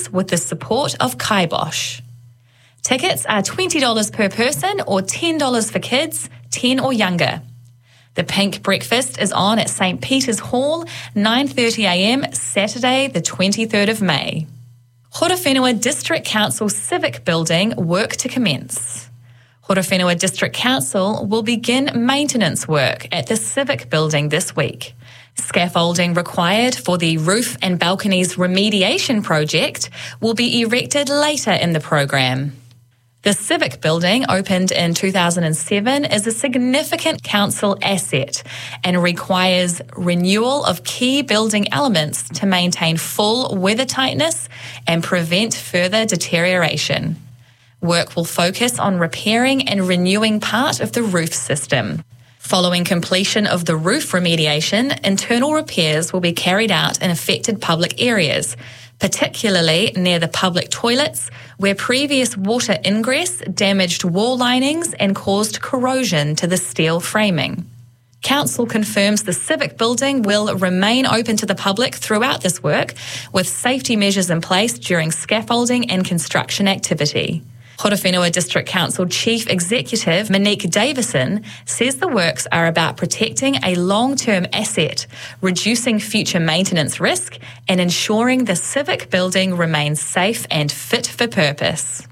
Christmas with the support of Kibosh. Tickets are $20 per person or $10 for kids, 10 or younger. The Pink Breakfast is on at St. Peter's Hall, 9:30am, Saturday the 23rd of May. Horowhenua District Council Civic Building work to commence. Horowhenua District Council will begin maintenance work at the Civic Building this week. Scaffolding required for the roof and balconies remediation project will be erected later in the program. The Civic Building, opened in 2007, is a significant council asset and requires renewal of key building elements to maintain full weather tightness and prevent further deterioration. Work will focus on repairing and renewing part of the roof system. Following completion of the roof remediation, internal repairs will be carried out in affected public areas, particularly near the public toilets, where previous water ingress damaged wall linings and caused corrosion to the steel framing. Council confirms the Civic Building will remain open to the public throughout this work, with safety measures in place during scaffolding and construction activity. Horowhenua District Council Chief Executive Monique Davison says the works are about protecting a long-term asset, reducing future maintenance risk, and ensuring the Civic Building remains safe and fit for purpose.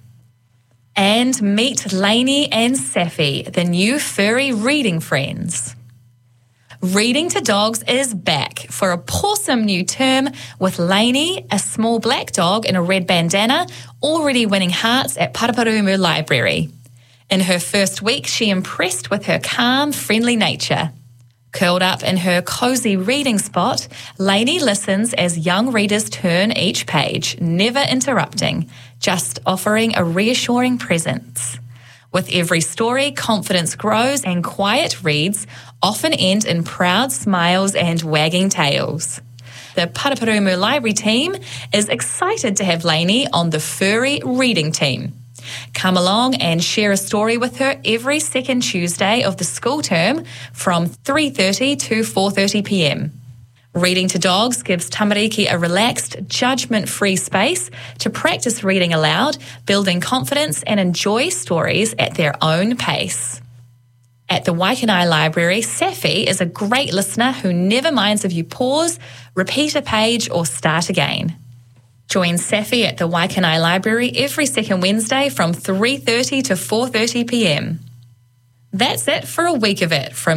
And meet Lainey and Safi, the new furry reading friends. Reading to Dogs is back for a pawsome new term, with Lainey, a small black dog in a red bandana, already winning hearts at Paraparaumu Library. In her first week, she impressed with her calm, friendly nature. Curled up in her cosy reading spot, Lainey listens as young readers turn each page, never interrupting, just offering a reassuring presence. With every story, confidence grows and quiet reads often end in proud smiles and wagging tails. The Paraparaumu Library team is excited to have Lainey on the furry reading team. Come along and share a story with her every second Tuesday of the school term from 3:30 to 4:30pm. Reading to Dogs gives tamariki a relaxed, judgment-free space to practice reading aloud, building confidence and enjoy stories at their own pace. At the Waikanai Library, Safi is a great listener who never minds if you pause, repeat a page or start again. Join Safi at the Waikanai Library every second Wednesday from 3:30 to 4:30pm. That's it for a week of it from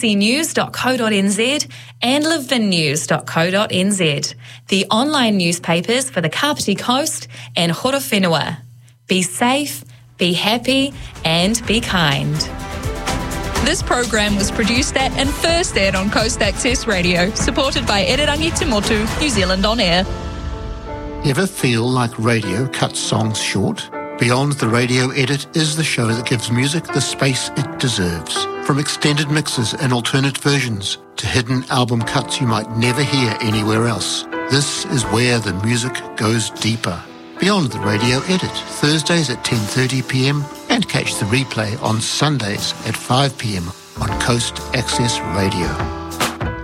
kcnews.co.nz and levinnews.co.nz, the online newspapers for the Kapiti Coast and Horowhenua. Be safe, be happy and be kind. This program was produced at and first aired on Coast Access Radio, supported by Ererangi Te Motu, New Zealand On Air. Ever feel like radio cuts songs short? Beyond the Radio Edit is the show that gives music the space it deserves. From extended mixes and alternate versions to hidden album cuts you might never hear anywhere else, this is where the music goes deeper. Beyond the Radio Edit, Thursdays at 10:30pm and catch the replay on Sundays at 5pm on Coast Access Radio.